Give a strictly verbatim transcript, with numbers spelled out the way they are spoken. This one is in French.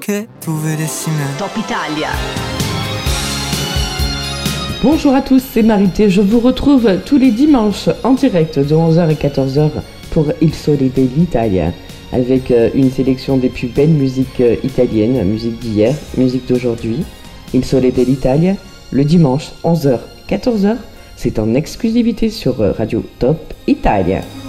che tu vedessi me. Top Italia. Bonjour à tous, c'est Marité. Je vous retrouve tous les dimanches en direct de onze heures à quatorze heures pour Il Sole dell'Italia, avec une sélection des plus belles musiques italiennes, musique d'hier, musique d'aujourd'hui. Il Sole dell'Italia, le dimanche onze heures à quatorze heures, c'est en exclusivité sur Radio Top Italia.